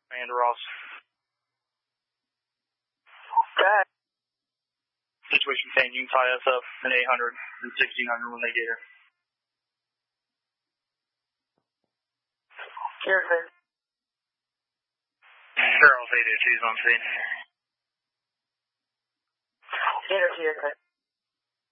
Amanda Ross. Okay. Situation saying you can tie us up in 800 and 1600 when they get here. Here, sir. Charles 882 is on scene. Here, sir.